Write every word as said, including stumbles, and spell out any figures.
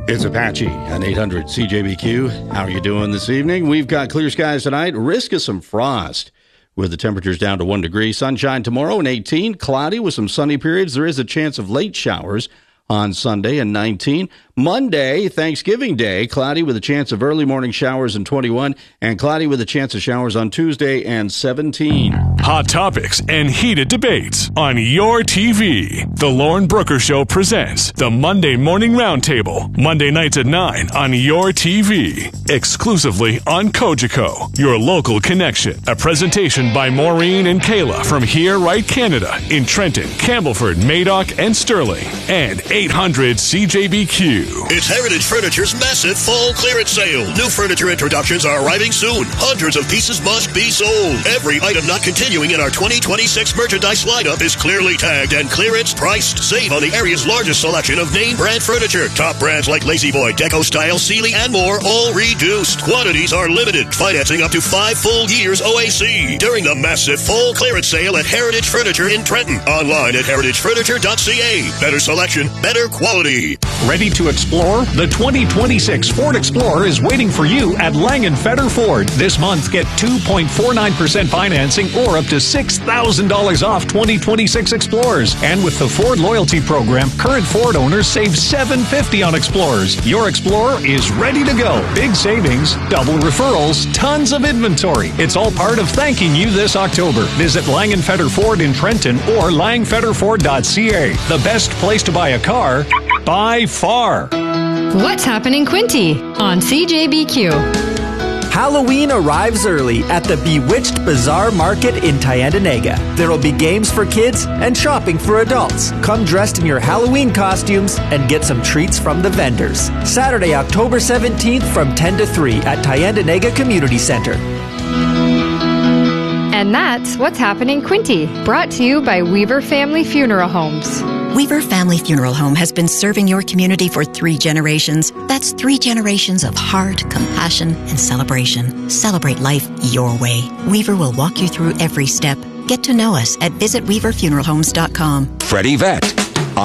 It's Apache on eight hundred C J B Q. How are you doing this evening? We've got clear skies tonight. Risk of some frost with the temperatures down to one degree. Sunshine tomorrow and eighteen. Cloudy with some sunny periods. There is a chance of late showers on Sunday and nineteen. Monday, Thanksgiving Day, cloudy with a chance of early morning showers and twenty-one, and cloudy with a chance of showers on Tuesday and seventeen. Hot topics and heated debates on your T V. The Lauren Brooker Show presents the Monday Morning Roundtable, Monday nights at nine on your T V, exclusively on Cogeco, your local connection. A presentation by Maureen and Kayla from Here Right Canada in Trenton, Campbellford, Madoc, and Sterling, and eight hundred C J B Q. It's Heritage Furniture's massive fall clearance sale. New furniture introductions are arriving soon. Hundreds of pieces must be sold. Every item not continuing in our twenty twenty-six merchandise lineup is clearly tagged and clearance priced. Save on the area's largest selection of name brand furniture. Top brands like Lazy Boy, Deco Style, Sealy, and more, all reduced. Quantities are limited. Financing up to five full years O A C. During the massive fall clearance sale at Heritage Furniture in Trenton. Online at heritage furniture dot c a. Better selection, better quality. Ready to explore? The twenty twenty-six Ford Explorer is waiting for you at Langenfetter Ford. This month, get two point four nine percent financing or up to six thousand dollars off twenty twenty-six Explorers. And with the Ford Loyalty Program, current Ford owners save seven hundred fifty dollars on Explorers. Your Explorer is ready to go. Big savings, double referrals, tons of inventory. It's all part of thanking you this October. Visit Langenfetter Ford in Trenton or langfetter ford dot c a. The best place to buy a car by far. What's happening, Quinty, on C J B Q? Halloween arrives early at the Bewitched Bazaar Market in Tyendinaga. There will be games for kids and shopping for adults. Come dressed in your Halloween costumes and get some treats from the vendors. Saturday, October seventeenth from ten to three at Tyendinaga Community Center. And that's What's Happening, Quinty, brought to you by Weaver Family Funeral Homes. Weaver Family Funeral Home has been serving your community for three generations. That's three generations of heart, compassion, and celebration. Celebrate life your way. Weaver will walk you through every step. Get to know us at visit weaver funeral homes dot com. Freddie Vet.